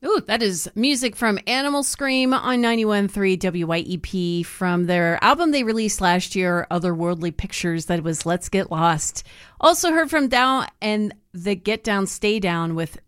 Ooh, that is music from Animal Scream on 91.3 WYEP from their album they released last year, Otherworldly Pictures, that was Let's Get Lost. Also heard from Dow and the Get Down, Stay Down with